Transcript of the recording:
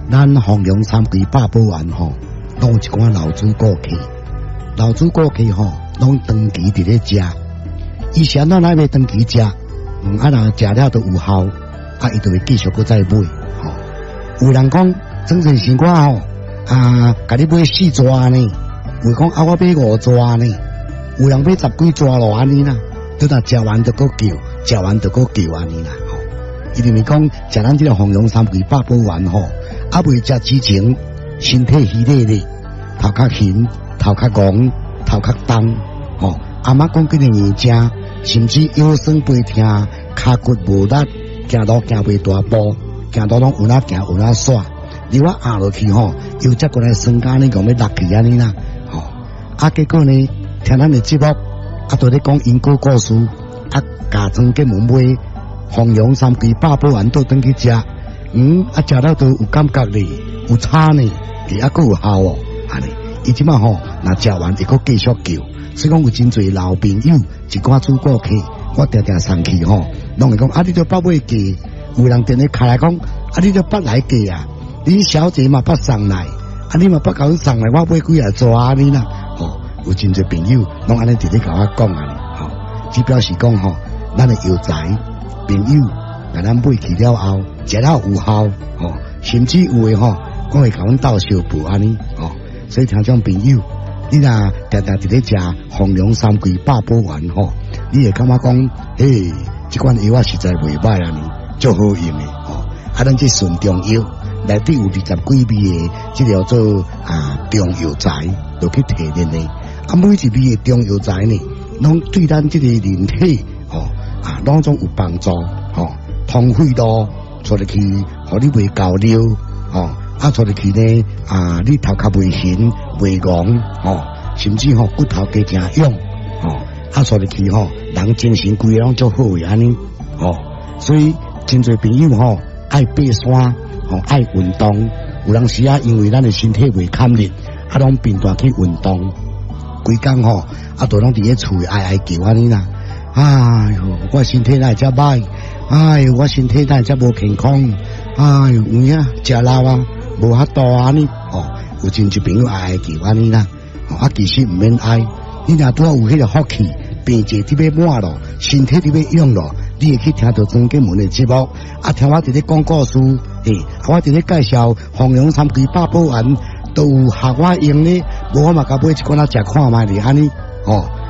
咱弘扬三规八宝丸吼，拢有一寡老主顾客，老主顾客吼，拢长期伫咧食。以前咱来要长期食，若食了都有效，伊就会继续搁再买。吼，有人讲整成生活吼，甲你买4抓呢，有讲我买5抓呢，有人买10几抓咯安尼啦，都若食完就搁叫，食完就搁叫安尼啦。吼，伊就是讲食咱这个弘扬三规八宝丸吼。未食之前，身体虚累咧，头壳咸，头壳戆，头壳重，吼。阿妈讲几个年正，甚至腰酸背痛，骹骨无力，行路行袂大步，行路拢有哪行有哪煞，如果压落去吼，又再过来酸甲呢，讲要落去安尼啦，吼。结果呢，听咱的节目，都咧讲因果故事，家庄给门买弘扬三规八宝丸倒转去食。食了都有感觉咧，有差呢，佫有效哦，安尼。伊即马吼，若食完会佫继续叫，所以讲有真侪老朋友，一寡主顾客，我常常送去吼，拢会讲你就捌买价，有人电话开来讲，你就捌来价啊，你小姐嘛捌送来，你嘛捌甲阮送来，我买几啊抓安尼啦，吼，有真侪朋友拢安尼直直甲我讲安尼，吼，只表示讲吼，咱的药材朋友。甲咱买去了后，食了有效，吼，甚至有诶吼，我会甲阮斗相补安尼，吼，所以听众朋友，你若常常伫咧食弘扬三规八宝丸吼，你会感觉讲，即款药实在袂歹安尼，足好用诶，吼，咱这顺中药内底有20几味诶，即叫做中药材，就去提炼诶，每一味诶中药材呢，拢对咱即个人体，吼，拢总有帮助，吼。通血路出入去，互你袂交流，吼，出入去呢，你头壳袂咸袂戆，吼，甚至骨头加正勇，吼，出入去人精神规个拢足好诶安尼，吼，所以真侪朋友爱爬山，爱运动，有当时因为咱的身体袂堪力，拢频繁去运动，规工都拢伫咧厝哀叫安尼啦，哎哟，我身体哪遮歹。我身体哪遮无健康？有影食老无遐多安尼，有真侪朋友爱叫安尼啦，其实毋免爱，你若拄有迄个福气，病症伫要满咯，身体伫要用咯，你会去听到庄家门的节目，听我伫咧讲故事，我伫咧介绍弘扬三规八宝丸，都有合我用咧，无我嘛甲买一罐食看卖咧安尼，